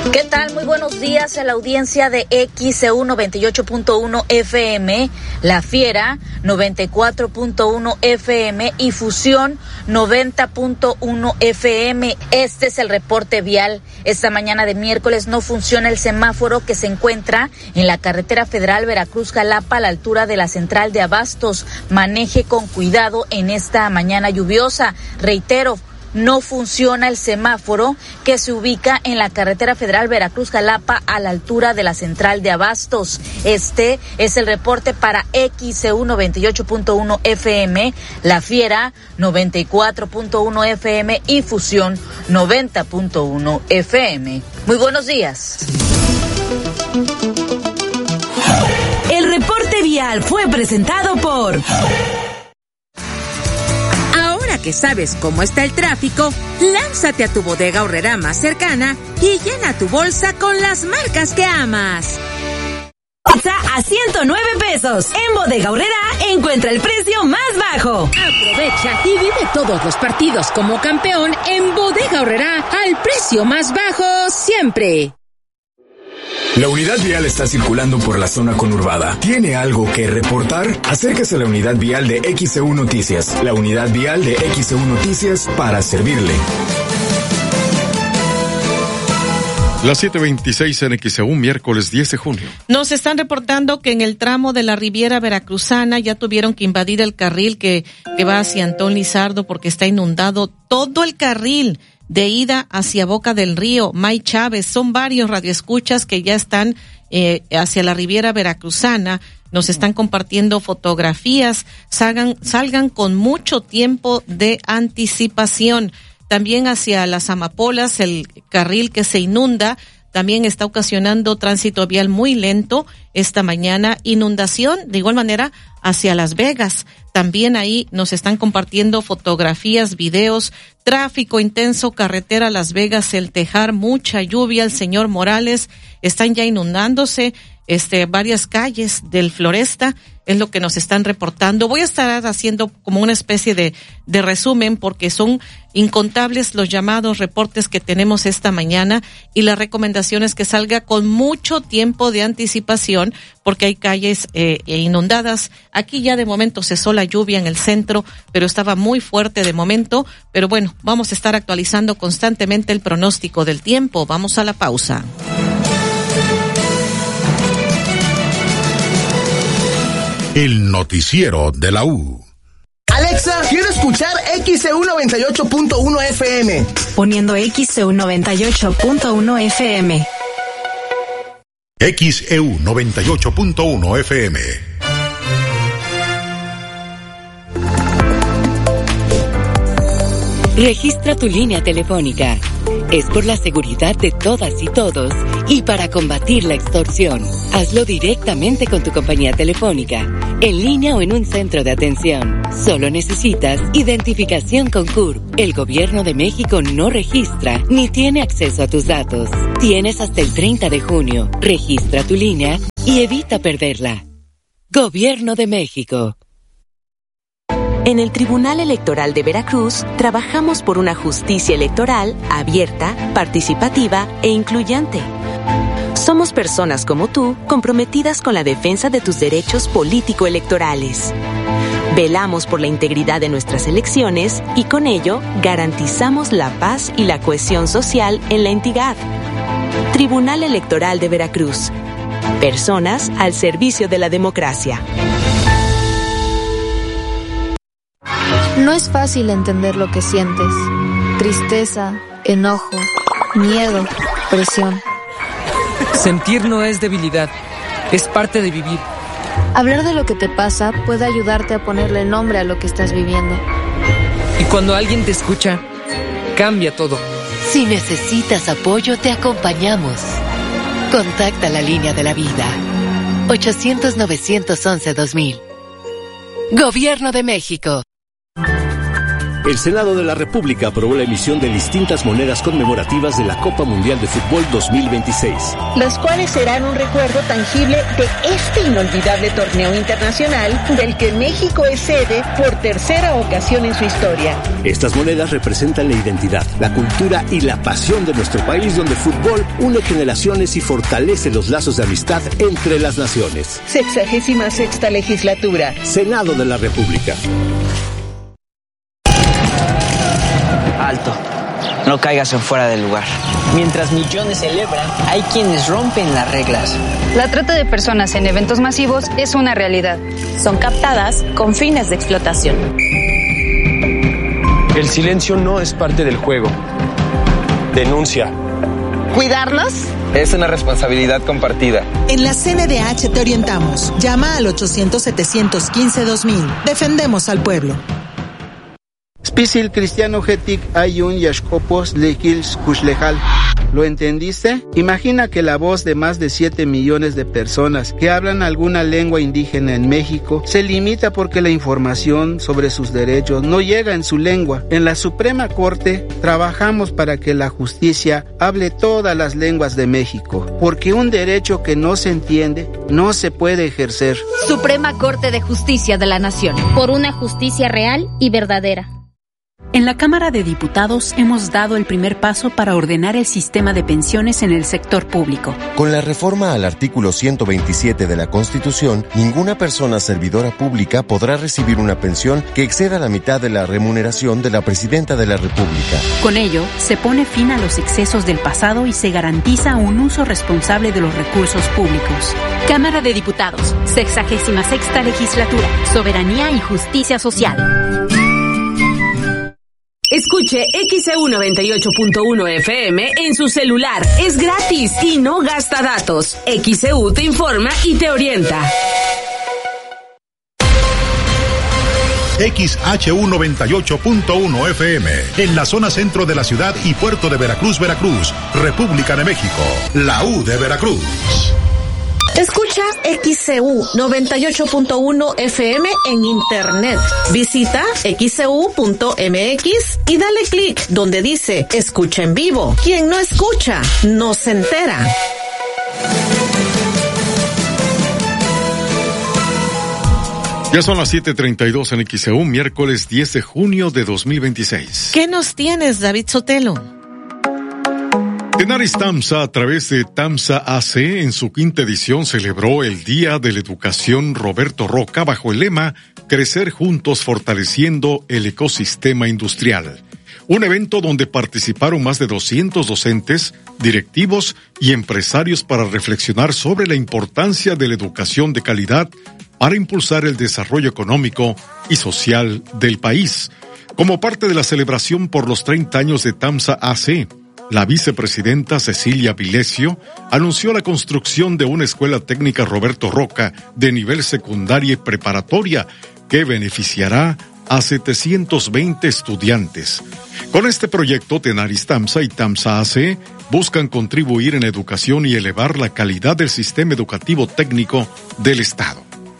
¿Qué tal? Muy buenos días a la audiencia de XEU 98.1 FM, La Fiera 94.1 FM y Fusión 90.1 FM. Este es el reporte vial. Esta mañana de miércoles no funciona el semáforo que se encuentra en la carretera federal Veracruz-Jalapa a la altura de la central de Abastos. Maneje con cuidado en esta mañana lluviosa. Reitero, no funciona el semáforo que se ubica en la carretera federal Veracruz-Jalapa a la altura de la central de Abastos. Este es el reporte para XEU 98.1 FM, La Fiera 94.1 FM y Fusión 90.1 FM. Muy buenos días. El reporte vial fue presentado por... Ahora que sabes cómo está el tráfico, lánzate a tu bodega horrera más cercana y llena tu bolsa con las marcas que amas. Pizza a 109 pesos. En Bodega Horrera encuentra el precio más bajo. Aprovecha y vive todos los partidos como campeón en Bodega Horrera al precio más bajo siempre. La unidad vial está circulando por la zona conurbada. ¿Tiene algo que reportar? Acérquese a la unidad vial de XEU Noticias. La unidad vial de XEU Noticias para servirle. Las 7:26 en XEU, miércoles 10 de junio. Nos están reportando que en el tramo de la Riviera Veracruzana ya tuvieron que invadir el carril que va hacia Antón Lizardo porque está inundado todo el carril de ida hacia Boca del Río. May Chávez, son varios radioescuchas que ya están hacia la Riviera Veracruzana. Nos están compartiendo fotografías. Salgan con mucho tiempo de anticipación. También hacia las Amapolas, el carril que se inunda también está ocasionando tránsito vial muy lento esta mañana. Inundación, de igual manera, hacia Las Vegas. También ahí nos están compartiendo fotografías, videos, tráfico intenso, carretera Las Vegas, El Tejar, mucha lluvia, el Señor Morales, están ya inundándose, varias calles del Floresta, es lo que nos están reportando. Voy a estar haciendo como una especie de resumen porque son incontables los llamados, reportes que tenemos esta mañana y la recomendación es que salga con mucho tiempo de anticipación porque hay calles inundadas. Aquí ya de momento cesó la lluvia en el centro, pero estaba muy fuerte de momento. Pero bueno, vamos a estar actualizando constantemente el pronóstico del tiempo. Vamos a la pausa. El noticiero de la U. Alexa, quiero escuchar XEU 98.1 FM. Poniendo XEU 98.1 FM. XEU 98.1 FM. Registra tu línea telefónica. Es por la seguridad de todas y todos y para combatir la extorsión. Hazlo directamente con tu compañía telefónica, en línea o en un centro de atención. Solo necesitas identificación con CURP. El Gobierno de México no registra ni tiene acceso a tus datos. Tienes hasta el 30 de junio. Registra tu línea y evita perderla. Gobierno de México. En el Tribunal Electoral de Veracruz, trabajamos por una justicia electoral abierta, participativa e incluyente. Somos personas como tú, comprometidas con la defensa de tus derechos político-electorales. Velamos por la integridad de nuestras elecciones y con ello garantizamos la paz y la cohesión social en la entidad. Tribunal Electoral de Veracruz. Personas al servicio de la democracia. No es fácil entender lo que sientes. Tristeza, enojo, miedo, presión. Sentir no es debilidad, es parte de vivir. Hablar de lo que te pasa puede ayudarte a ponerle nombre a lo que estás viviendo. Y cuando alguien te escucha, cambia todo. Si necesitas apoyo, te acompañamos. Contacta la línea de la vida. 800-911-2000. Gobierno de México. El Senado de la República aprobó la emisión de distintas monedas conmemorativas de la Copa Mundial de Fútbol 2026. Las cuales serán un recuerdo tangible de este inolvidable torneo internacional del que México es sede por tercera ocasión en su historia. Estas monedas representan la identidad, la cultura y la pasión de nuestro país, donde el fútbol une generaciones y fortalece los lazos de amistad entre las naciones. 66ª legislatura. Senado de la República. Alto, no caigas en fuera del lugar. Mientras millones celebran, hay quienes rompen las reglas. La trata de personas en eventos masivos es una realidad. Son captadas con fines de explotación. El silencio no es parte del juego. Denuncia. ¿Cuidarnos? Es una responsabilidad compartida. En la CNDH te orientamos. Llama al 800-715-2000. Defendemos al pueblo. Spisil cristiano getik ayun yashkopos lekils kushlejal. ¿Lo entendiste? Imagina que la voz de más de 7 millones de personas que hablan alguna lengua indígena en México se limita porque la información sobre sus derechos no llega en su lengua. En la Suprema Corte trabajamos para que la justicia hable todas las lenguas de México, porque un derecho que no se entiende no se puede ejercer. Suprema Corte de Justicia de la Nación. Por una justicia real y verdadera. En la Cámara de Diputados hemos dado el primer paso para ordenar el sistema de pensiones en el sector público. Con la reforma al artículo 127 de la Constitución, ninguna persona servidora pública podrá recibir una pensión que exceda la mitad de la remuneración de la Presidenta de la República. Con ello, se pone fin a los excesos del pasado y se garantiza un uso responsable de los recursos públicos. Cámara de Diputados, 66ª Legislatura, Soberanía y Justicia Social. Escuche XEU 98.1 FM en su celular. Es gratis y no gasta datos. XEU te informa y te orienta. XHU 98.1 FM, en la zona centro de la ciudad y puerto de Veracruz, Veracruz, República de México, la U de Veracruz. Escucha XEU 98.1 FM en internet. Visita xeu.mx y dale clic donde dice Escucha en vivo. Quien no escucha, no se entera. Ya son las 7:32 en XEU, miércoles 10 de junio de 2026. ¿Qué nos tienes, David Sotelo? Tenaris TAMSA, a través de TAMSA AC, en su quinta edición celebró el Día de la Educación Roberto Roca bajo el lema Crecer juntos fortaleciendo el ecosistema industrial. Un evento donde participaron más de 200 docentes, directivos y empresarios para reflexionar sobre la importancia de la educación de calidad para impulsar el desarrollo económico y social del país. Como parte de la celebración por los 30 años de TAMSA AC, la vicepresidenta Cecilia Vilesio anunció la construcción de una escuela técnica Roberto Roca de nivel secundaria y preparatoria que beneficiará a 720 estudiantes. Con este proyecto, Tenaris TAMSA y TAMSA AC buscan contribuir en educación y elevar la calidad del sistema educativo técnico del Estado.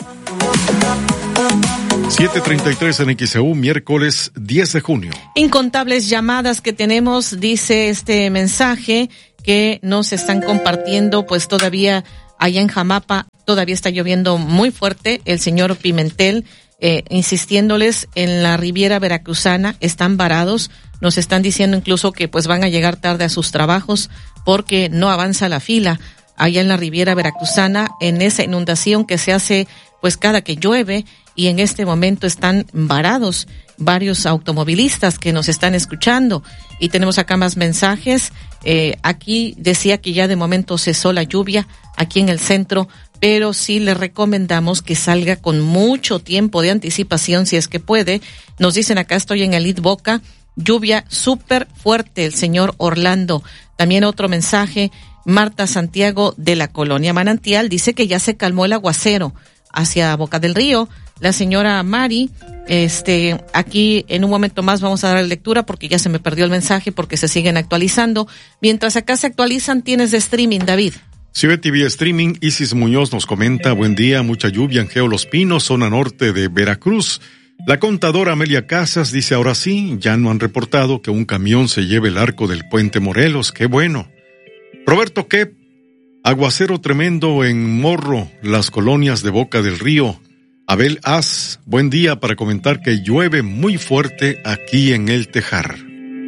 7:33 en XEU, miércoles 10 de junio. Incontables llamadas que tenemos, dice este mensaje, que nos están compartiendo, pues todavía allá en Jamapa, todavía está lloviendo muy fuerte. El señor Pimentel, insistiéndoles en la Riviera Veracruzana, están varados. Nos están diciendo incluso que pues van a llegar tarde a sus trabajos porque no avanza la fila allá en la Riviera Veracruzana, en esa inundación que se hace pues cada que llueve, y en este momento están varados varios automovilistas que nos están escuchando. Y tenemos acá más mensajes. Aquí decía que ya de momento cesó la lluvia aquí en el centro, pero sí le recomendamos que salga con mucho tiempo de anticipación si es que puede. Nos dicen acá, estoy en el Boca, lluvia súper fuerte, el señor Orlando. También otro mensaje, Marta Santiago de la Colonia Manantial, dice que ya se calmó el aguacero hacia Boca del Río. La señora Mari, aquí en un momento más vamos a dar lectura porque ya se me perdió el mensaje porque se siguen actualizando. Mientras acá se actualizan, tienes de streaming, David. Ciudad TV Streaming, Isis Muñoz nos comenta, buen día, mucha lluvia en Geo Los Pinos, zona norte de Veracruz. La contadora Amelia Casas dice, ahora sí, ya no han reportado que un camión se lleve el arco del puente Morelos, qué bueno. Roberto Kep, aguacero tremendo en Morro, las colonias de Boca del Río. Abel Az, buen día para comentar que llueve muy fuerte aquí en El Tejar.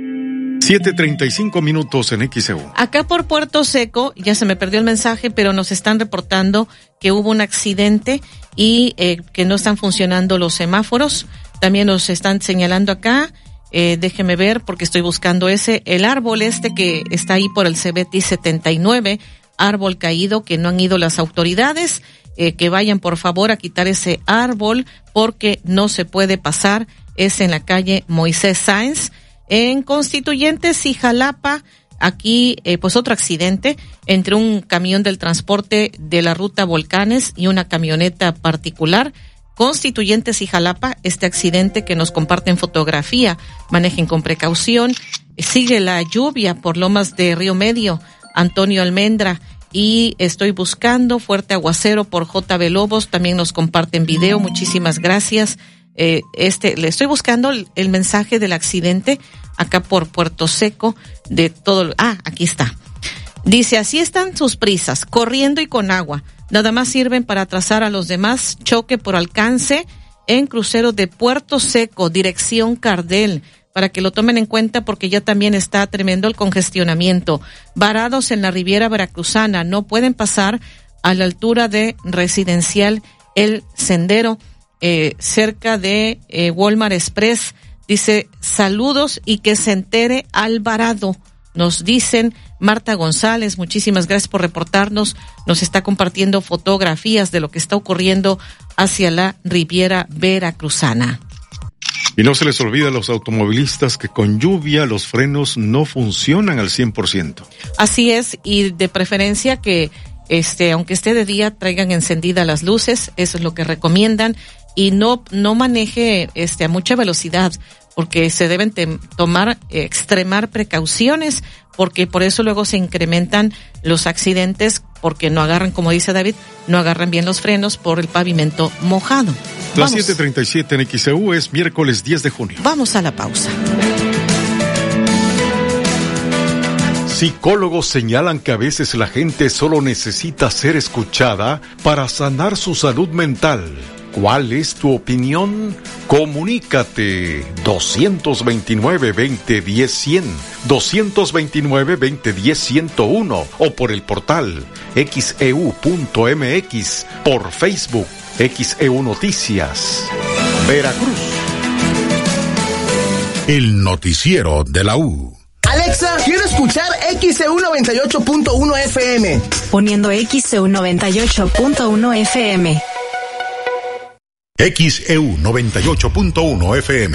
7:35 minutos en XEU. Acá por Puerto Seco, ya se me perdió el mensaje, pero nos están reportando que hubo un accidente y que no están funcionando los semáforos. También nos están señalando acá, déjeme ver porque estoy buscando el árbol que está ahí por el CBT 79, árbol caído que no han ido las autoridades, que vayan por favor a quitar ese árbol porque no se puede pasar, es en la calle Moisés Sáenz. En Constituyentes y Jalapa, aquí pues otro accidente entre un camión del transporte de la ruta Volcanes y una camioneta particular. Constituyentes y Jalapa, este accidente que nos comparten fotografía, manejen con precaución. Sigue la lluvia por Lomas de Río Medio, Antonio Almendra, y estoy buscando fuerte aguacero por JB Lobos, también nos comparten video, muchísimas gracias. Le estoy buscando el mensaje del accidente acá por Puerto Seco de todo. Aquí está. Dice, así están sus prisas, corriendo y con agua. Nada más sirven para atrasar a los demás. Choque por alcance en crucero de Puerto Seco, dirección Cardel, para que lo tomen en cuenta porque ya también está tremendo el congestionamiento. Varados en la Riviera Veracruzana, no pueden pasar a la altura de Residencial El Sendero. Cerca de Walmart Express, dice saludos y que se entere Alvarado, nos dicen. Marta González, muchísimas gracias por reportarnos, nos está compartiendo fotografías de lo que está ocurriendo hacia la Riviera Veracruzana. Y no se les olvida a los automovilistas que con lluvia los frenos no funcionan al 100%. Así es, y de preferencia que aunque esté de día, traigan encendidas las luces, eso es lo que recomiendan. Y no maneje a mucha velocidad, porque se deben extremar precauciones, porque por eso luego se incrementan los accidentes, porque no agarran, como dice David, no agarran bien los frenos por el pavimento mojado. Las 7:37 en XEU, es miércoles 10 de junio. Vamos a la pausa. Psicólogos señalan que a veces la gente solo necesita ser escuchada para sanar su salud mental. ¿Cuál es tu opinión? Comunícate 229-2010-100, 229-2010-101 o por el portal xeu.mx, por Facebook, XEU Noticias. Veracruz. El noticiero de la U. Alexa, quiero escuchar XEU 98.1 FM. Poniendo XEU 98.1 FM. XEU 98.1 FM.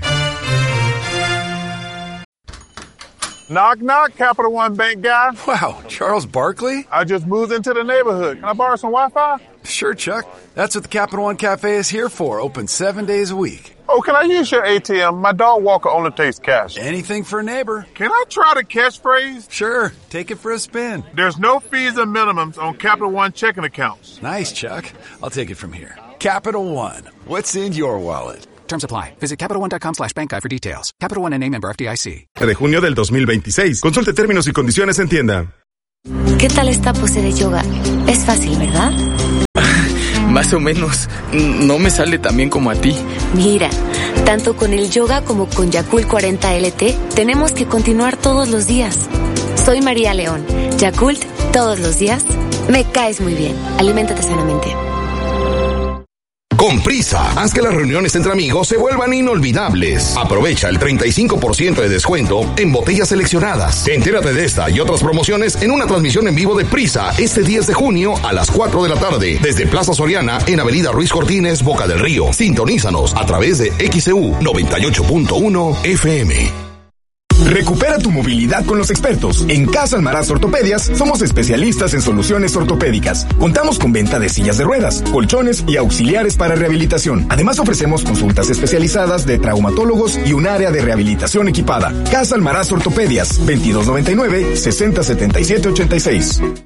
Knock, knock, Capital One Bank guy. Wow, Charles Barkley? I just moved into the neighborhood. Can I borrow some Wi-Fi? Sure, Chuck. That's what the Capital One Cafe is here for, open 7 days a week. Oh, can I use your ATM? My dog Walker only takes cash. Anything for a neighbor. Can I try the catchphrase? Sure, take it for a spin. There's no fees and minimums on Capital One checking accounts. Nice, Chuck. I'll take it from here. Capital One. What's in your wallet? Terms apply. Visit CapitalOne.com/bankguide for details. Capital One, N.A. member FDIC. De junio del 2026. Consulte términos y condiciones en tienda. ¿Qué tal esta pose de yoga? Es fácil, ¿verdad? Más o menos. No me sale tan bien como a ti. Mira, tanto con el yoga como con Yakult 40 LT, tenemos que continuar todos los días. Soy María León. Yakult, todos los días. Me caes muy bien. Aliméntate sanamente. Con Prisa, haz que las reuniones entre amigos se vuelvan inolvidables. Aprovecha el 35% de descuento en botellas seleccionadas. Entérate de esta y otras promociones en una transmisión en vivo de Prisa este 10 de junio a las 4 de la tarde desde Plaza Soriana en Avenida Ruiz Cortines, Boca del Río. Sintonízanos a través de XEU 98.1 FM. Recupera tu movilidad con los expertos. En Casa Almaraz Ortopedias somos especialistas en soluciones ortopédicas. Contamos con venta de sillas de ruedas, colchones y auxiliares para rehabilitación. Además ofrecemos consultas especializadas de traumatólogos y un área de rehabilitación equipada. Casa Almaraz Ortopedias, 2299-607786.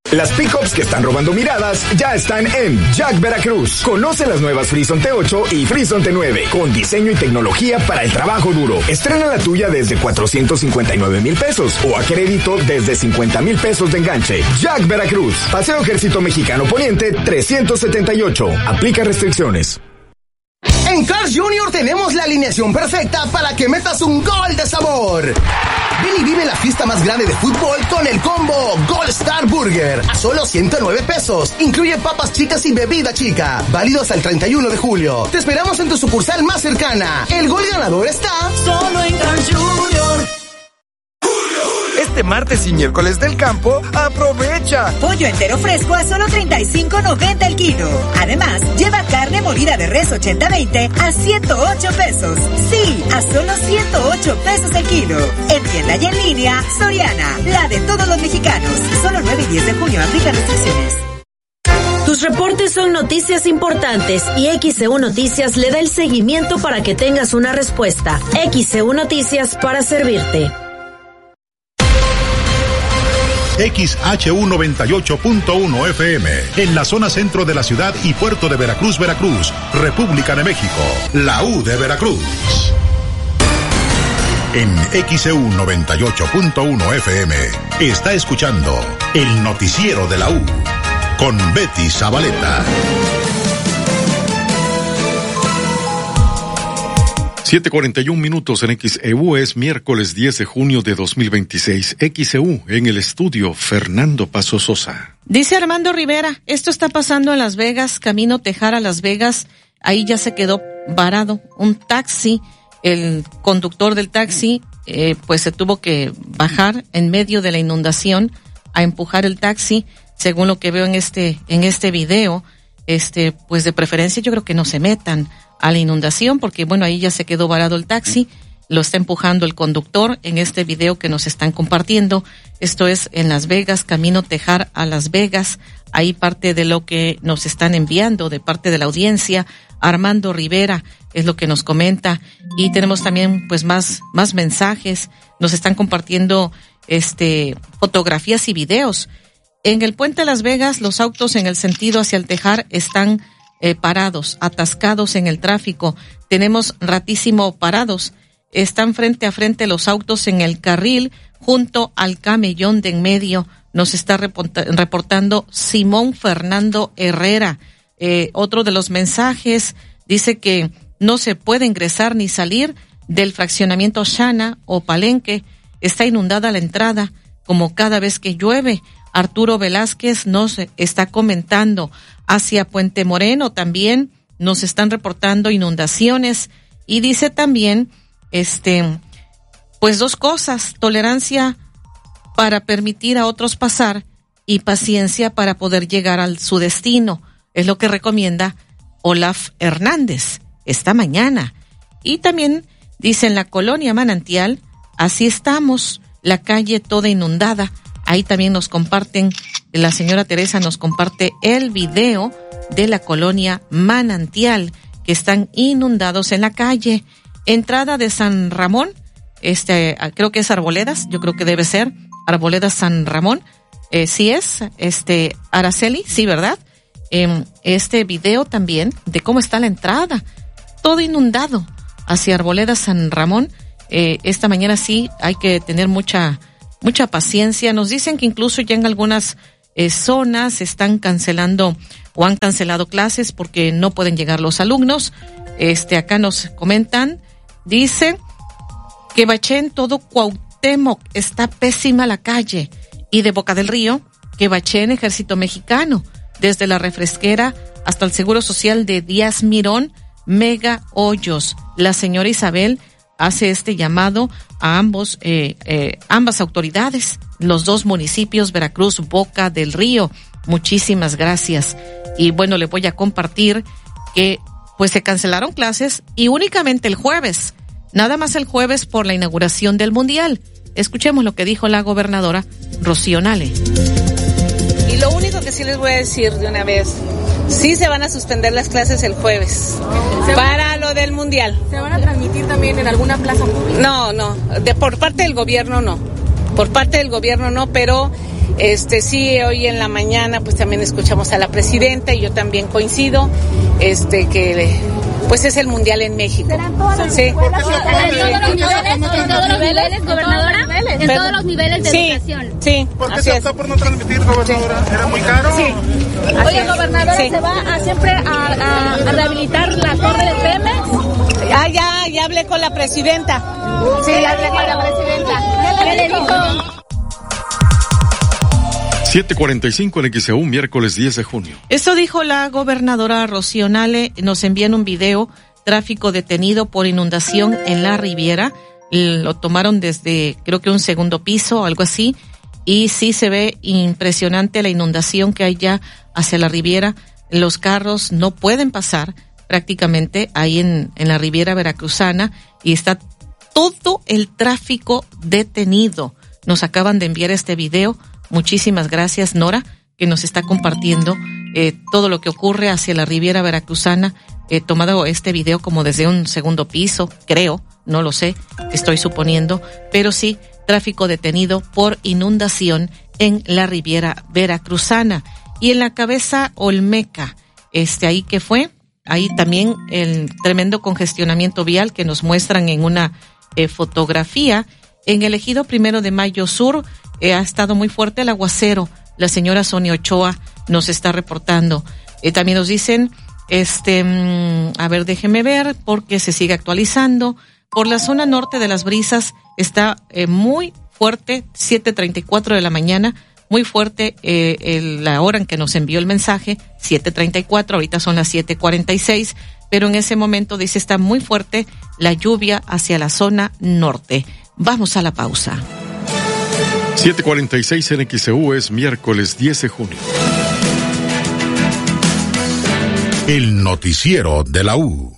Las pickups que están robando miradas ya están en Jack Veracruz. Conoce las nuevas Frison T8 y Frison T9 con diseño y tecnología para el trabajo duro. Estrena la tuya desde 459,000 pesos o a crédito desde 50,000 pesos de enganche. Jack Veracruz, Paseo Ejército Mexicano Poniente 378. Aplica restricciones. En Carl's Jr. tenemos la alineación perfecta para que metas un gol de sabor. Ven y vive la fiesta más grande de fútbol con el combo Gold Star Burger a solo 109 pesos. Incluye papas chicas y bebida chica. Válido hasta el 31 de julio. Te esperamos en tu sucursal más cercana. El gol ganador está solo en Carl's Jr. Este martes y miércoles del campo, aprovecha. Pollo entero fresco a solo $35.90 el kilo. Además, lleva carne molida de res 80-20 a 108 pesos. Sí, a solo 108 pesos el kilo. En tienda y en línea, Soriana, la de todos los mexicanos. Solo 9 y 10 de junio, aplica restricciones. Tus reportes son noticias importantes y XEU Noticias le da el seguimiento para que tengas una respuesta. XEU Noticias para servirte. XHU 98.1 FM, en la zona centro de la ciudad y puerto de Veracruz, Veracruz, República de México, la U de Veracruz. En XHU 98.1 FM, está escuchando el noticiero de la U, con Betty Zabaleta. 7:41 minutos en XEU, es miércoles 10 de junio de 2026. XEU en el estudio, Fernando Paso Sosa. Dice Armando Rivera, esto está pasando en Las Vegas, camino Tejar a Las Vegas, ahí ya se quedó varado un taxi, el conductor del taxi pues se tuvo que bajar en medio de la inundación a empujar el taxi, según lo que veo en este video, pues de preferencia yo creo que no se metan a la inundación, porque bueno, ahí ya se quedó varado el taxi, lo está empujando el conductor en este video que nos están compartiendo. Esto es en Las Vegas, camino Tejar a Las Vegas, ahí parte de lo que nos están enviando de parte de la audiencia. Armando Rivera es lo que nos comenta, y tenemos también pues más mensajes, nos están compartiendo fotografías y videos. En el puente de Las Vegas, los autos en el sentido hacia el Tejar están parados, atascados en el tráfico. Tenemos ratísimo parados. Están frente a frente los autos en el carril junto al camellón de en medio. Nos está reportando Simón Fernando Herrera. Otro de los mensajes dice que no se puede ingresar ni salir del fraccionamiento Xana o Palenque. Está inundada la entrada como cada vez que llueve. Arturo Velázquez nos está comentando. Hacia Puente Moreno también nos están reportando inundaciones, y dice también pues dos cosas: tolerancia para permitir a otros pasar y paciencia para poder llegar a su destino. Es lo que recomienda Olaf Hernández esta mañana. Y también dice en la colonia Manantial, así estamos, la calle toda inundada. Ahí también nos comparten, la señora Teresa nos comparte el video de la colonia Manantial, que están inundados en la calle. Entrada de San Ramón, creo que es Arboledas, yo creo que debe ser Arboledas San Ramón. Sí es, Araceli, sí, ¿verdad? Este video también de cómo está la entrada, todo inundado hacia Arboledas San Ramón. Esta mañana sí hay que tener mucha paciencia. Nos dicen que incluso ya en algunas zonas están cancelando o han cancelado clases porque no pueden llegar los alumnos. Acá nos comentan, dice que Bachén, todo Cuauhtémoc, está pésima la calle, y de Boca del Río, que Bachén, Ejército Mexicano, desde la refresquera hasta el Seguro Social de Díaz Mirón, mega hoyos. La señora Isabel hace este llamado a ambas autoridades, los dos municipios, Veracruz, Boca del Río. Muchísimas gracias. Y bueno, le voy a compartir que pues se cancelaron clases, y únicamente el jueves, nada más el jueves, por la inauguración del Mundial. Escuchemos lo que dijo la gobernadora Rocío Nale. Y lo único que sí les voy a decir de una vez, sí se van a suspender las clases el jueves para lo del Mundial. ¿Se van a transmitir también en alguna plaza pública? No, por parte del gobierno no. Por parte del gobierno no, pero Sí, hoy en la mañana pues también escuchamos a la presidenta y yo también coincido, que pues es el mundial en México. ¿Serán todas las escuelas? ¿En todos los niveles, gobernadora? ¿En todos los niveles de educación? Sí. ¿Por qué se optó por no transmitir, gobernadora? ¿Era muy caro? Sí. Oye, gobernadora, ¿se va siempre a rehabilitar la torre de Pemex? Ya hablé con la presidenta. Sí, hablé con la presidenta. ¿Qué le dijo? 7:45 en XEU, miércoles 10 de junio. Esto dijo la gobernadora Rocío Nale. Nos envían un video, tráfico detenido por inundación en la Riviera. Lo tomaron desde, creo que un segundo piso, algo así. Y sí se ve impresionante la inundación que hay ya hacia la Riviera. Los carros no pueden pasar prácticamente ahí en la Riviera Veracruzana y está todo el tráfico detenido. Nos acaban de enviar este video. Muchísimas gracias, Nora, que nos está compartiendo todo lo que ocurre hacia la Riviera Veracruzana. Tomado este video como desde un segundo piso, creo, no lo sé, estoy suponiendo, pero sí, tráfico detenido por inundación en la Riviera Veracruzana. Y en la Cabeza Olmeca, ahí que fue, ahí también el tremendo congestionamiento vial que nos muestran en una fotografía. En el ejido 1 de Mayo Sur ha estado muy fuerte el aguacero. La señora Sonia Ochoa nos está reportando. También nos dicen, a ver, déjeme ver, porque se sigue actualizando. Por la zona norte de Las Brisas está muy fuerte, 7:34 de la mañana, muy fuerte la hora en que nos envió el mensaje, 7:34, ahorita son las 7:46, pero en ese momento dice está muy fuerte la lluvia hacia la zona norte. Vamos a la pausa. 7:46 en XEU, es miércoles 10 de junio. El noticiero de la U.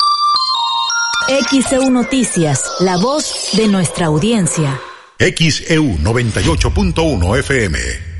XEU Noticias, la voz de nuestra audiencia. XEU 98.1 FM.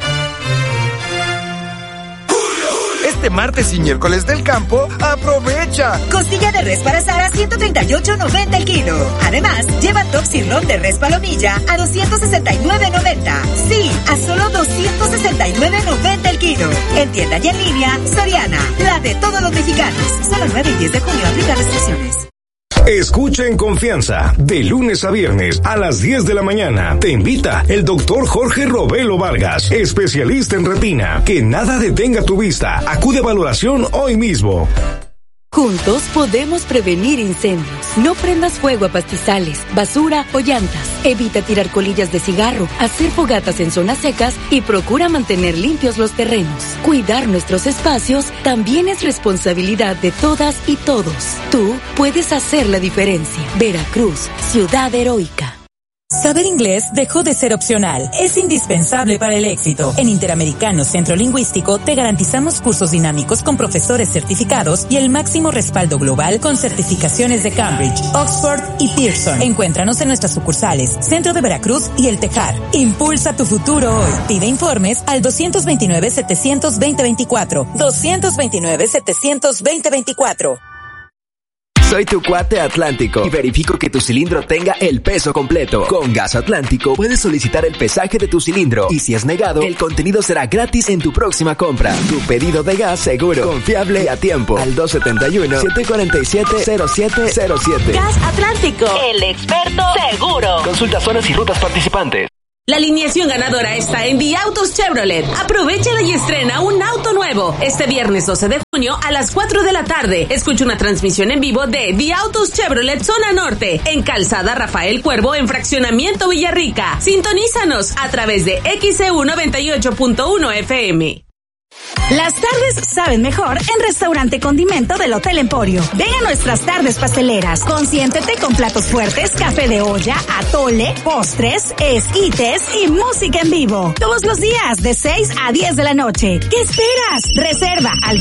Este martes y miércoles del campo, aprovecha. Costilla de res para asar a 138.90 el kilo. Además, lleva top sirloin de res palomilla a 269.90. Sí, a solo 269.90 el kilo. En tienda y en línea, Soriana, la de todos los mexicanos. Solo 9 y 10 de junio aplica restricciones. Escucha en confianza, de lunes a viernes a las 10 de la mañana. Te invita el doctor Jorge Robelo Vargas, especialista en retina. Que nada detenga tu vista. Acude a valoración hoy mismo. Juntos podemos prevenir incendios. No prendas fuego a pastizales, basura o llantas. Evita tirar colillas de cigarro, hacer fogatas en zonas secas y procura mantener limpios los terrenos. Cuidar nuestros espacios también es responsabilidad de todas y todos. Tú puedes hacer la diferencia. Veracruz, ciudad heroica. Saber inglés dejó de ser opcional. Es indispensable para el éxito. En Interamericano Centro Lingüístico te garantizamos cursos dinámicos con profesores certificados y el máximo respaldo global con certificaciones de Cambridge, Oxford y Pearson. Encuéntranos en nuestras sucursales, Centro de Veracruz y El Tejar. Impulsa tu futuro hoy. Pide informes al 229-700-2024. 229-700-2024. Soy tu cuate Atlántico y verifico que tu cilindro tenga el peso completo. Con Gas Atlántico puedes solicitar el pesaje de tu cilindro y si es negado, el contenido será gratis en tu próxima compra. Tu pedido de gas seguro, confiable y a tiempo. Al 271-747-0707. Gas Atlántico, el experto seguro. Consulta zonas y rutas participantes. La alineación ganadora está en The Autos Chevrolet. Aprovechala y estrena un auto nuevo. Este viernes 12 de junio a las 4 de la tarde. Escucha una transmisión en vivo de The Autos Chevrolet Zona Norte. En Calzada Rafael Cuervo en Fraccionamiento Villarrica. Sintonízanos a través de XEU 98.1 FM. Las tardes saben mejor en Restaurante Condimento del Hotel Emporio. Ven a nuestras tardes pasteleras. Consiéntete con platos fuertes, café de olla, atole, postres, esquites y música en vivo. Todos los días de 6 a 10 de la noche. ¿Qué esperas? Reserva al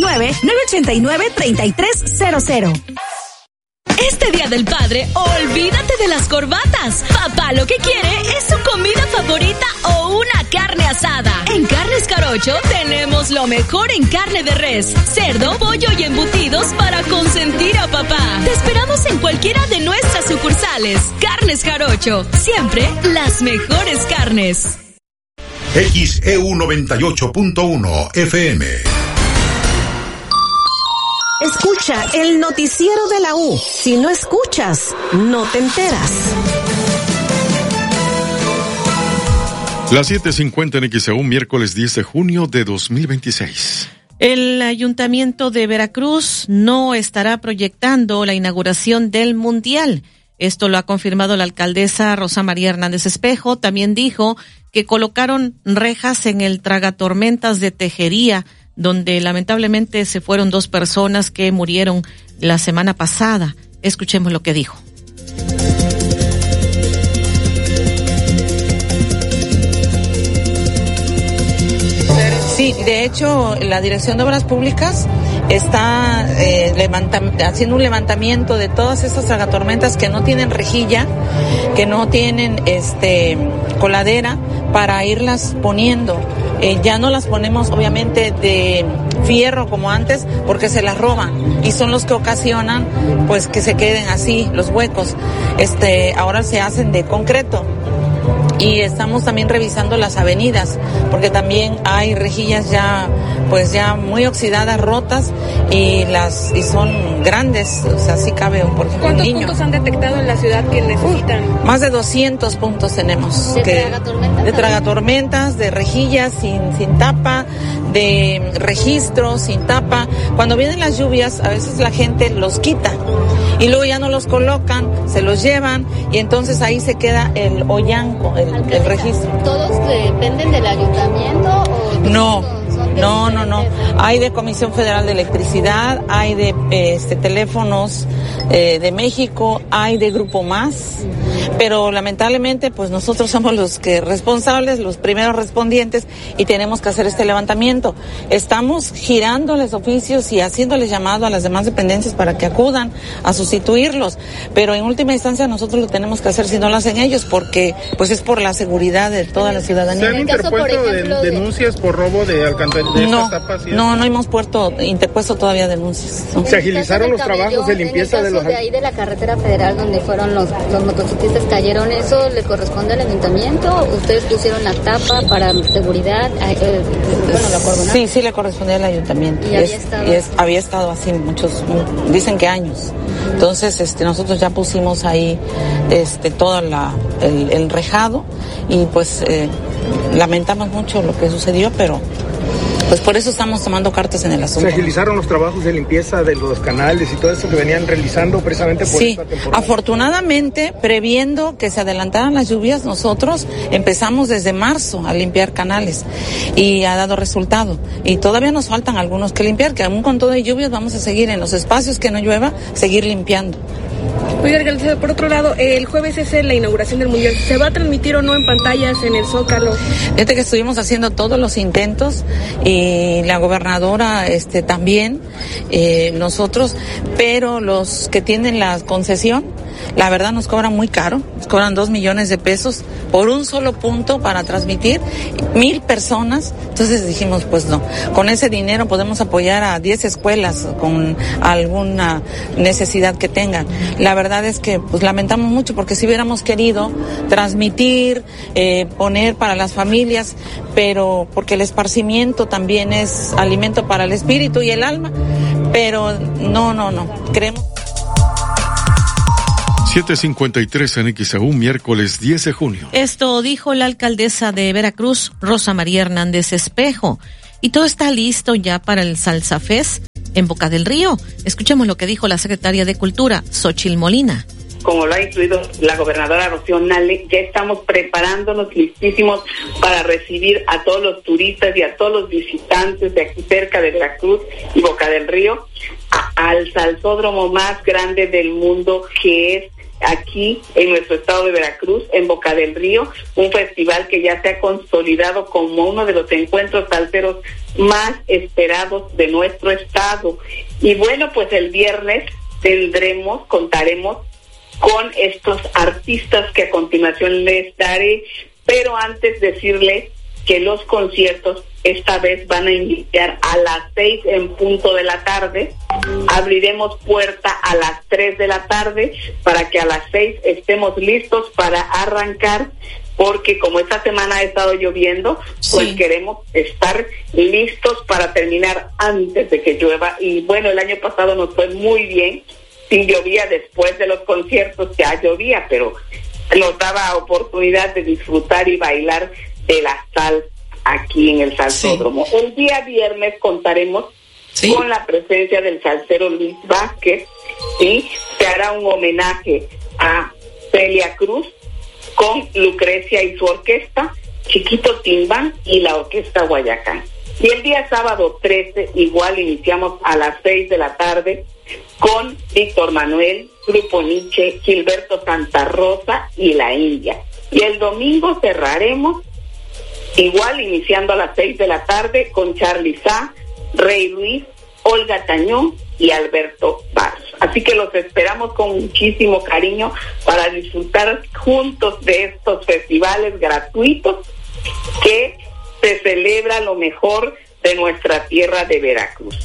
229-989-3300. Este Día del Padre, olvídate de las corbatas. Papá lo que quiere es su comida favorita o una carne asada. En Carnes Jarocho tenemos lo mejor en carne de res, cerdo, pollo y embutidos para consentir a papá. Te esperamos en cualquiera de nuestras sucursales. Carnes Jarocho, siempre las mejores carnes. XEU 98.1 FM. Escucha el noticiero de la U. Si no escuchas, no te enteras. Las 7:50 en XEU, miércoles 10 de junio de 2026. El Ayuntamiento de Veracruz no estará proyectando la inauguración del Mundial. Esto lo ha confirmado la alcaldesa Rosa María Hernández Espejo. También dijo que colocaron rejas en el tragatormentas de Tejería, donde lamentablemente se fueron 2 personas que murieron la semana pasada. Escuchemos lo que dijo. Sí, de hecho, la Dirección de Obras Públicas está haciendo un levantamiento de todas esas tragatormentas que no tienen rejilla, que no tienen coladera, para irlas poniendo. Ya no las ponemos obviamente de fierro como antes, porque se las roban y son los que ocasionan pues que se queden así los huecos. Ahora se hacen de concreto. Y estamos también revisando las avenidas, porque también hay rejillas ya muy oxidadas, rotas, y son grandes, o sea, sí cabe, por ejemplo, un niño. ¿Cuántos puntos han detectado en la ciudad que necesitan? Más de 200 puntos tenemos. ¿De tragatormentas? De rejillas sin tapa, de registros sin tapa. Cuando vienen las lluvias, a veces la gente los quita y luego ya no los colocan, se los llevan y entonces ahí se queda el hoyanco, el registro. ¿Todos dependen del ayuntamiento o...? No. Hay de Comisión Federal de Electricidad, hay de teléfonos de México, hay de Grupo Más, pero lamentablemente pues nosotros somos los responsables, los primeros respondientes, y tenemos que hacer este levantamiento. Estamos girándoles oficios y haciéndoles llamado a las demás dependencias para que acudan a sustituirlos, pero en última instancia nosotros lo tenemos que hacer si no lo hacen ellos, porque pues es por la seguridad de toda la ciudadanía. ¿Se han interpuesto denuncias por robo de alcantarillado? No hemos interpuesto todavía denuncias. No. ¿Se agilizaron los trabajos de limpieza de los... de ahí de la carretera federal donde fueron los motociclistas cayeron? ¿Eso le corresponde al ayuntamiento? ¿Ustedes pusieron la tapa para seguridad? ¿Lo acordonaron? Sí, le correspondía al ayuntamiento. ¿Y había estado así dicen que años. Entonces, nosotros ya pusimos ahí todo el rejado y pues lamentamos mucho lo que sucedió, pero pues por eso estamos tomando cartas en el asunto. ¿Se agilizaron los trabajos de limpieza de los canales y todo eso que venían realizando precisamente por esta temporada? Afortunadamente, previendo que se adelantaran las lluvias, nosotros empezamos desde marzo a limpiar canales y ha dado resultado. Y todavía nos faltan algunos que limpiar, que aún con todo de lluvias vamos a seguir en los espacios que no llueva, seguir limpiando. Oiga, alcaldesa, por otro lado, el jueves es la inauguración del Mundial. ¿Se va a transmitir o no en pantallas en el Zócalo? Fíjate que estuvimos haciendo todos los intentos y la gobernadora también, nosotros, pero los que tienen la concesión, la verdad nos cobran muy caro, nos cobran 2 millones de pesos por un solo punto para transmitir 1,000 personas. Entonces dijimos, pues no, con ese dinero podemos apoyar a 10 escuelas con alguna necesidad que tengan. La verdad es que pues lamentamos mucho, porque si hubiéramos querido transmitir, poner para las familias, pero porque el esparcimiento también es alimento para el espíritu y el alma, pero no, creemos. 7:53 en XEU, miércoles 10 de junio. Esto dijo la alcaldesa de Veracruz, Rosa María Hernández Espejo. Y todo está listo ya para el Salsa Fest en Boca del Río. Escuchemos lo que dijo la secretaria de Cultura, Xóchitl Molina. Como lo ha incluido la gobernadora Rocío Nale, ya estamos preparándonos listísimos para recibir a todos los turistas y a todos los visitantes de aquí cerca de Veracruz y Boca del Río al salsódromo más grande del mundo, que es aquí en nuestro estado de Veracruz, en Boca del Río, un festival que ya se ha consolidado como uno de los encuentros salseros más esperados de nuestro estado. Y bueno, pues el viernes contaremos con estos artistas que a continuación les daré, pero antes decirles que los conciertos esta vez van a iniciar a las 6 en punto de la tarde. Abriremos puerta a las 3 de la tarde para que a las 6 estemos listos para arrancar porque como esta semana ha estado lloviendo, pues queremos estar listos para terminar antes de que llueva. Y bueno, el año pasado nos fue muy bien, sin llovía, después de los conciertos ya llovía, pero nos daba oportunidad de disfrutar y bailar de la salsa aquí en el Salsódromo. El día viernes contaremos con la presencia del salsero Luis Vázquez, ¿sí? Se hará un homenaje a Celia Cruz con Lucrecia y su orquesta, Chiquito Timbán y la Orquesta Guayacán. Y el día sábado 13, igual iniciamos a las 6 de la tarde con Víctor Manuel, Grupo Nietzsche, Gilberto Santa Rosa y La India. Y el domingo cerraremos igual iniciando a las 6 de la tarde con Charly Sá, Rey Luis, Olga Tañón y Alberto Barros. Así que los esperamos con muchísimo cariño para disfrutar juntos de estos festivales gratuitos que se celebra lo mejor de nuestra tierra de Veracruz.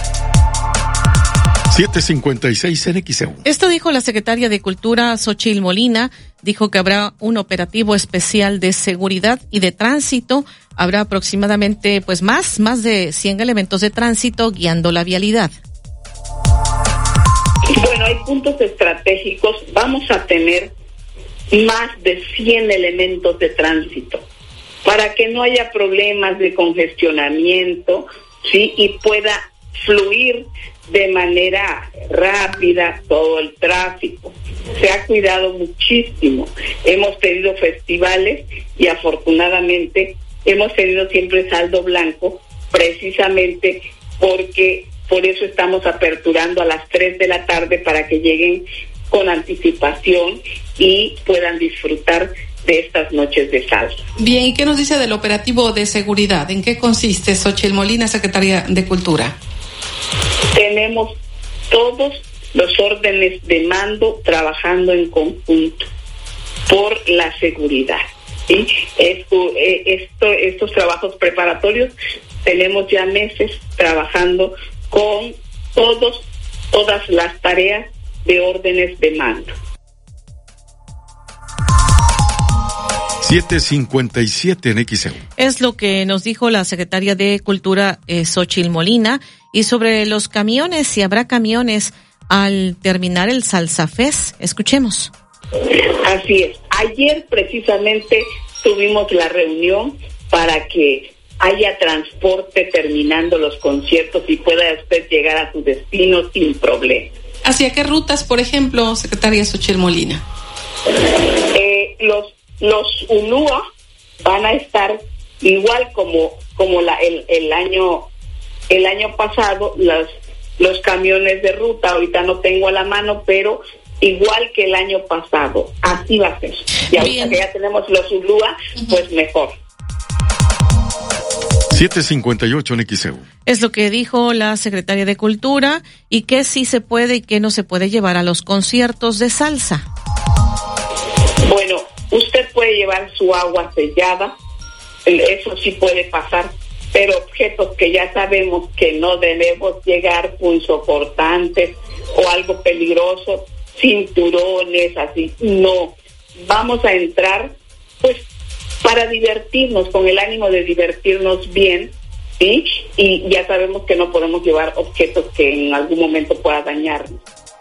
7:56 en XEU. Esto dijo la secretaria de Cultura, Xóchitl Molina. Dijo que habrá un operativo especial de seguridad y de tránsito. Habrá aproximadamente, pues más de 100 elementos de tránsito guiando la vialidad. Bueno, hay puntos estratégicos. Vamos a tener más de 100 elementos de tránsito para que no haya problemas de congestionamiento, ¿sí? Y pueda fluir de manera rápida todo el tráfico. Se ha cuidado muchísimo. Hemos tenido festivales y afortunadamente hemos tenido siempre saldo blanco, precisamente porque por eso estamos aperturando a las 3 de la tarde para que lleguen con anticipación y puedan disfrutar de estas noches de salsa. Bien, ¿y qué nos dice del operativo de seguridad? ¿En qué consiste, Xóchitl Molina, secretaria de Cultura? Tenemos todos los órdenes de mando trabajando en conjunto por la seguridad. ¿Sí? Estos trabajos preparatorios tenemos ya meses trabajando con todas las tareas de órdenes de mando. 7:57 en XEU. Es lo que nos dijo la secretaria de Cultura, Xóchitl Molina. Y sobre los camiones, si habrá camiones al terminar el Salsa Fest, escuchemos. Así es. Ayer precisamente tuvimos la reunión para que haya transporte terminando los conciertos y pueda usted llegar a su destino sin problema. ¿Hacia qué rutas, por ejemplo, secretaria Xóchitl Molina? Los ULUA van a estar igual como el año pasado, los camiones de ruta, ahorita no tengo a la mano, pero igual que el año pasado, así va a ser. Y ahorita que ya tenemos los ULUA, pues mejor. 7:58 en XEU. Es lo que dijo la secretaria de Cultura, y qué sí se puede y qué no se puede llevar a los conciertos de salsa. Bueno, usted puede llevar su agua sellada, eso sí puede pasar, pero objetos que ya sabemos que no debemos llegar, punzocortantes o algo peligroso, cinturones, así, no. Vamos a entrar, pues, para divertirnos, con el ánimo de divertirnos bien, ¿sí? Y ya sabemos que no podemos llevar objetos que en algún momento pueda dañarnos.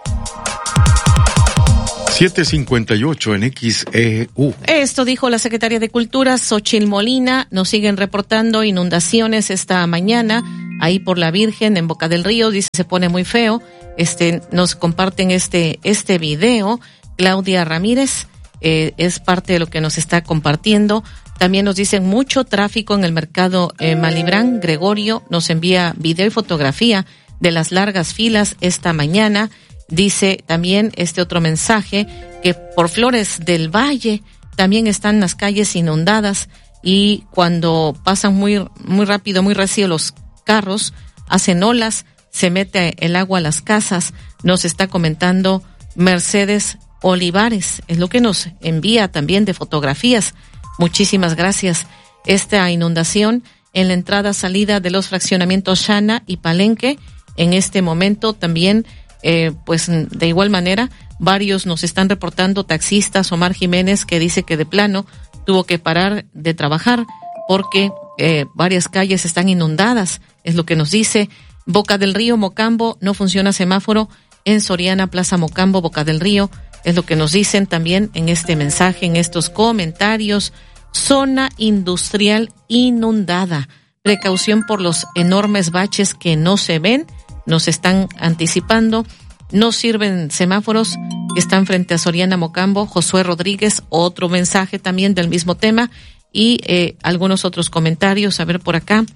7:58 en XEU. Esto dijo la secretaria de Cultura, Xóchitl Molina. Nos siguen reportando inundaciones esta mañana, ahí por la Virgen, en Boca del Río. Dice, se pone muy feo. Nos comparten este video. Claudia Ramírez es parte de lo que nos está compartiendo. También nos dicen mucho tráfico en el mercado Malibrán. Gregorio nos envía video y fotografía de las largas filas esta mañana. Dice también otro mensaje que por Flores del Valle también están las calles inundadas, y cuando pasan muy rápido, muy recio los carros, hacen olas, se mete el agua a las casas. Nos está comentando Mercedes Olivares, es lo que nos envía también de fotografías. Muchísimas gracias. Esta inundación en la entrada-salida de los fraccionamientos Xana y Palenque, en este momento también, pues de igual manera, varios nos están reportando, taxistas, Omar Jiménez, que dice que de plano tuvo que parar de trabajar porque varias calles están inundadas, es lo que nos dice. Boca del Río, Mocambo, no funciona semáforo en Soriana, Plaza Mocambo, Boca del Río, es lo que nos dicen también en este mensaje, en estos comentarios. Zona industrial inundada, precaución por los enormes baches que no se ven, nos están anticipando. No sirven semáforos que están frente a Soriana, Mocambo. Josué Rodríguez, otro mensaje también del mismo tema, y algunos otros comentarios. A ver por acá,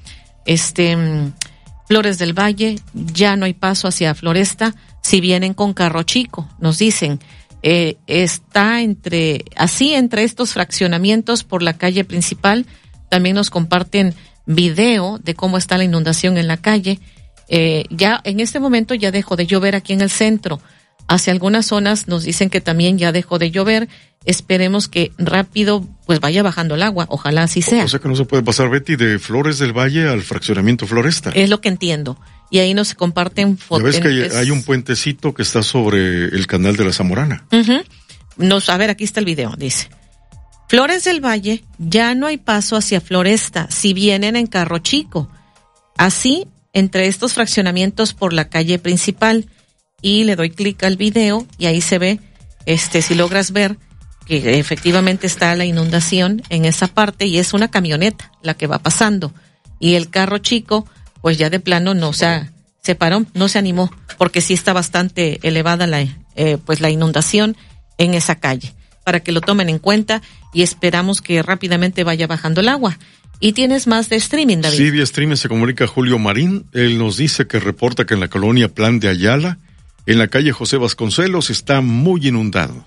Flores del Valle, ya no hay paso hacia Floresta si vienen con carro chico, nos dicen. Está entre estos fraccionamientos por la calle principal. También nos comparten video de cómo está la inundación en la calle. Ya en este momento ya dejó de llover aquí en el centro. Hacia algunas zonas nos dicen que también ya dejó de llover. Esperemos que rápido pues vaya bajando el agua. Ojalá así sea. O sea que no se puede pasar, Betty, de Flores del Valle al fraccionamiento Floresta. Es lo que entiendo. Y ahí nos comparten fotos. Ya ves que hay un puentecito que está sobre el canal de la Zamorana. A ver, aquí está el video, dice. Flores del Valle, ya no hay paso hacia Floresta si vienen en carro chico. Así, entre estos fraccionamientos por la calle principal, y le doy clic al video y ahí se ve, si logras ver que efectivamente está la inundación en esa parte, y es una camioneta la que va pasando, y el carro chico pues ya de plano se paró, no se animó, porque sí está bastante elevada la inundación en esa calle, para que lo tomen en cuenta, y esperamos que rápidamente vaya bajando el agua. ¿Y tienes más de streaming, David? Sí, vía streaming se comunica Julio Marín. Él nos dice que reporta que en la colonia Plan de Ayala, en la calle José Vasconcelos, está muy inundado.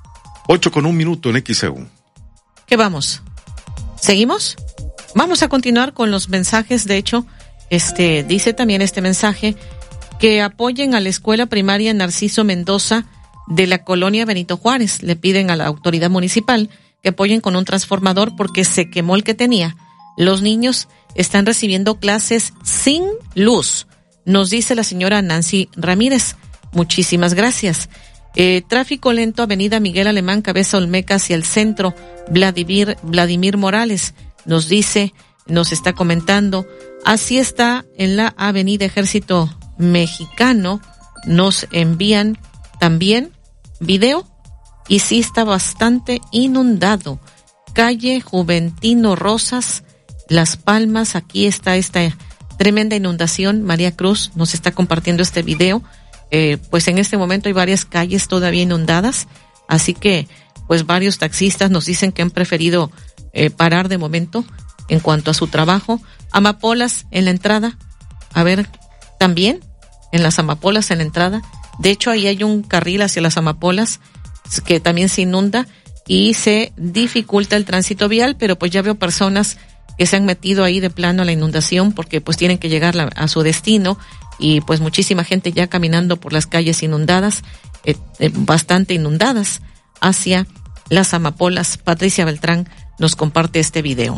8:01 en XEU. ¿Qué vamos? ¿Seguimos? Vamos a continuar con los mensajes. De hecho, dice también este mensaje que apoyen a la escuela primaria Narciso Mendoza de la colonia Benito Juárez. Le piden a la autoridad municipal que apoyen con un transformador porque se quemó el que tenía. Los niños están recibiendo clases sin luz, nos dice la señora Nancy Ramírez. Muchísimas gracias. Tráfico lento, avenida Miguel Alemán, Cabeza Olmeca hacia el centro. Vladimir Morales nos dice, nos está comentando. Así está en la avenida Ejército Mexicano. Nos envían también video y sí está bastante inundado. Calle Juventino Rosas, Las Palmas, aquí está esta tremenda inundación. María Cruz nos está compartiendo este video. Pues en este momento hay varias calles todavía inundadas, así que pues varios taxistas nos dicen que han preferido parar de momento en cuanto a su trabajo. Amapolas en la entrada, a ver, también en las Amapolas en la entrada. De hecho, ahí hay un carril hacia las Amapolas que también se inunda y se dificulta el tránsito vial, pero pues ya veo personas que se han metido ahí de plano a la inundación porque pues tienen que llegar a su destino, y pues muchísima gente ya caminando por las calles inundadas, bastante inundadas, hacia las Amapolas. Patricia Beltrán nos comparte este video.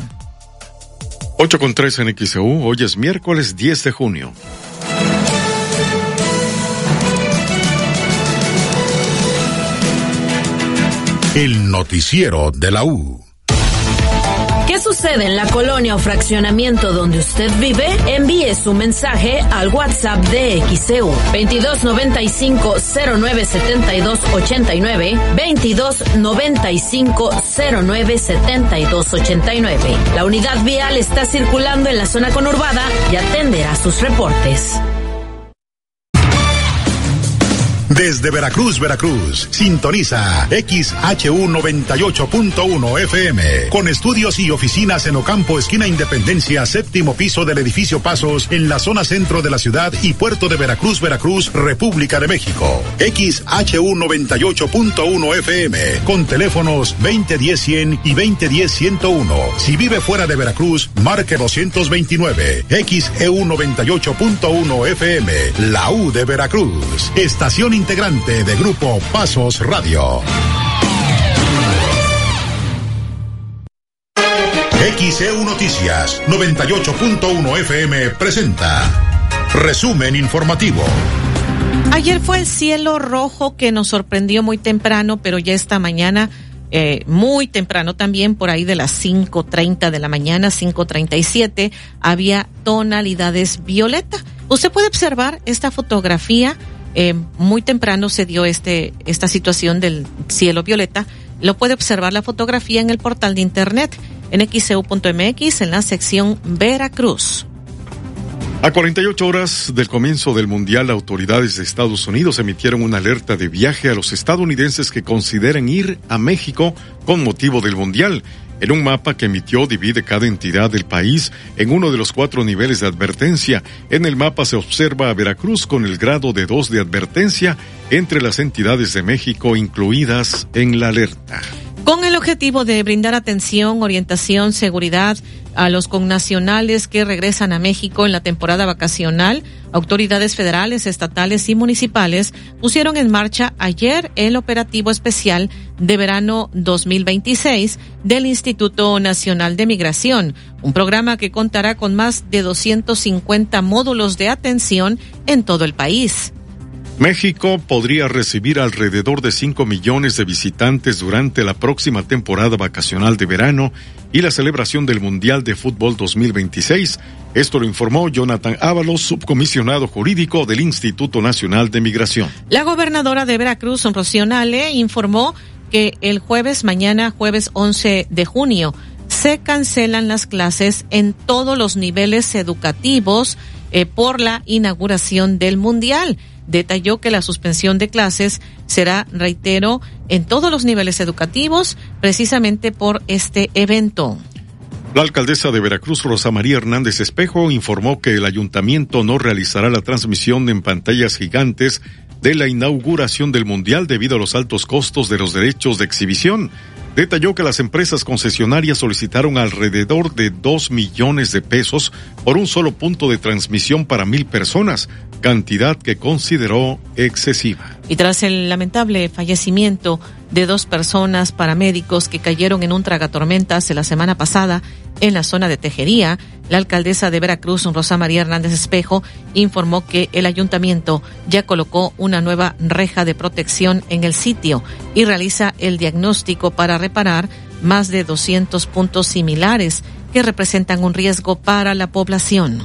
8:03 en XEU, hoy es miércoles 10 de junio. El noticiero de la U. ¿Qué sucede en la colonia o fraccionamiento donde usted vive? Envíe su mensaje al WhatsApp de XEU 2295-097289, 2295-097289. La unidad vial está circulando en la zona conurbada y atenderá sus reportes. Desde Veracruz, sintoniza XHU 98.1 FM, con estudios y oficinas en Ocampo, esquina Independencia, séptimo piso del edificio Pasos, en la zona centro de la ciudad y puerto de Veracruz, República de México. XHU 98.1 FM, con teléfonos 2010-100 y 2010-101. Si vive fuera de Veracruz, marque 229. XEU 98.1 FM, la U de Veracruz. Estación integrante de Grupo Pasos Radio. XEU Noticias 98.1 FM presenta resumen informativo. Ayer fue el cielo rojo que nos sorprendió muy temprano, pero ya esta mañana muy temprano también, por ahí de las 5:30 de la mañana, 5:37, había tonalidades violeta. Usted puede observar esta fotografía, muy temprano se dio esta situación del cielo violeta. Lo puede observar la fotografía en el portal de internet, en xeu.mx, en la sección Veracruz. A 48 horas del comienzo del Mundial, autoridades de Estados Unidos emitieron una alerta de viaje a los estadounidenses que consideren ir a México con motivo del Mundial. En un mapa que emitió, divide cada entidad del país en uno de los 4 niveles de advertencia. En el mapa se observa a Veracruz con el grado de 2 de advertencia entre las entidades de México incluidas en la alerta. Con el objetivo de brindar atención, orientación, seguridad a los connacionales que regresan a México en la temporada vacacional, autoridades federales, estatales y municipales pusieron en marcha ayer el operativo especial de verano 2026 del Instituto Nacional de Migración, un programa que contará con más de 250 módulos de atención en todo el país. México podría recibir alrededor de 5 millones de visitantes durante la próxima temporada vacacional de verano y la celebración del Mundial de Fútbol 2026. Esto lo informó Jonathan Ábalos, subcomisionado jurídico del Instituto Nacional de Migración. La gobernadora de Veracruz, Rocío Nale, informó que el mañana jueves 11 de junio, se cancelan las clases en todos los niveles educativos por la inauguración del Mundial. Detalló que la suspensión de clases será, reitero, en todos los niveles educativos, precisamente por este evento. La alcaldesa de Veracruz, Rosa María Hernández Espejo, informó que el ayuntamiento no realizará la transmisión en pantallas gigantes de la inauguración del Mundial debido a los altos costos de los derechos de exhibición. Detalló que las empresas concesionarias solicitaron alrededor de 2 millones de pesos por un solo punto de transmisión para 1,000 personas, cantidad que consideró excesiva. Y tras el lamentable fallecimiento de 2 personas paramédicos que cayeron en un tragatormentas la semana pasada en la zona de Tejería, la alcaldesa de Veracruz, Rosa María Hernández Espejo, informó que el ayuntamiento ya colocó una nueva reja de protección en el sitio y realiza el diagnóstico para reparar más de 200 puntos similares que representan un riesgo para la población.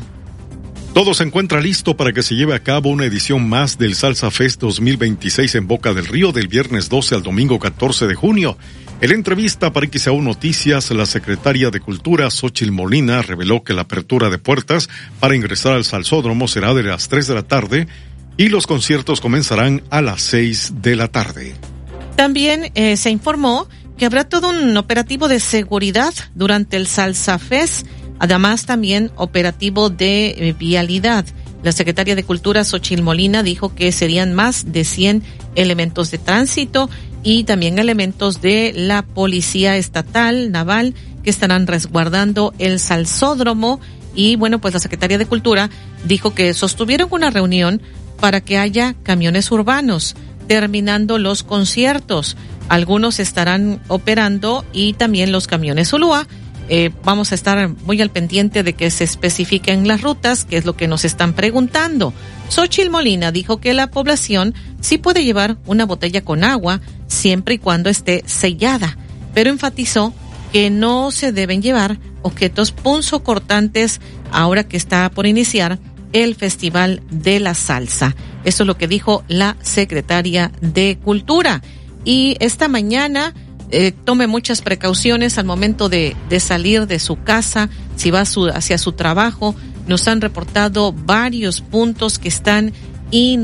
Todo se encuentra listo para que se lleve a cabo una edición más del Salsa Fest 2026 en Boca del Río del viernes 12 al domingo 14 de junio. En la entrevista para XEU Noticias, la secretaria de Cultura, Xóchitl Molina, reveló que la apertura de puertas para ingresar al salsódromo será de las 3 de la tarde y los conciertos comenzarán a las 6 de la tarde. También se informó que habrá todo un operativo de seguridad durante el Salsa Fest. Además, también operativo de vialidad. La secretaria de Cultura, Xóchitl Molina, dijo que serían más de 100 elementos de tránsito y también elementos de la Policía Estatal Naval que estarán resguardando el salsódromo. Y bueno, pues la secretaria de Cultura dijo que sostuvieron una reunión para que haya camiones urbanos terminando los conciertos. Algunos estarán operando y también los camiones Ulúa. Vamos a estar muy al pendiente de que se especifiquen las rutas, que es lo que nos están preguntando. Xóchitl Molina dijo que la población sí puede llevar una botella con agua siempre y cuando esté sellada, pero enfatizó que no se deben llevar objetos punzocortantes ahora que está por iniciar el Festival de la Salsa. Eso es lo que dijo la secretaria de Cultura. Y esta mañana tome muchas precauciones al momento de salir de su casa, si va hacia su trabajo. Nos han reportado varios puntos que están